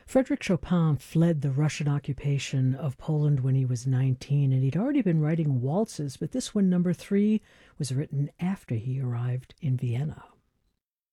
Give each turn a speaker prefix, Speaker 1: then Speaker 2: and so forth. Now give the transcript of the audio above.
Speaker 1: Frederick Chopin fled the Russian occupation of Poland when he was 19, and he'd already been writing waltzes, but this one, number 3, was written after he arrived in Vienna.